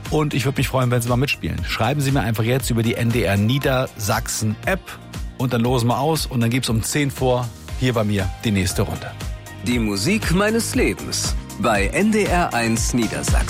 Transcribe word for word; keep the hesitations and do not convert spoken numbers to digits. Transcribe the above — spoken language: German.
Und ich würde mich freuen, wenn Sie mal mitspielen. Schreiben Sie mir einfach jetzt über die N D R Niedersachsen App und dann losen wir aus und dann gibt's um zehn vor hier bei mir die nächste Runde. Die Musik meines Lebens bei N D R eins Niedersachsen.